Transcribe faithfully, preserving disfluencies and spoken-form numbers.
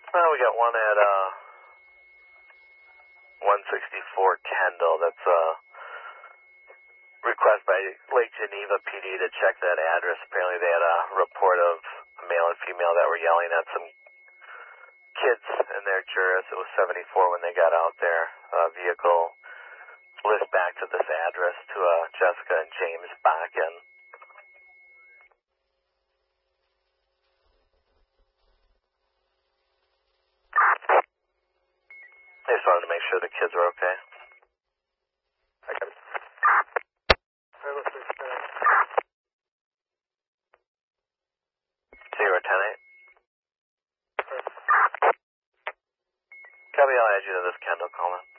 Well, we got one at uh, one sixty-four Kendall. That's a request by Lake Geneva P D to check that address. Apparently they had a report of a male and female that were yelling at some kids in their Juris. It was seventy-four when they got out there. Uh, vehicle list back to this address to uh, Jessica and James Bakken. I just wanted to make sure the kids were okay. Okay. Zero ten eight. Copy, I'll add you to this Kendall call in.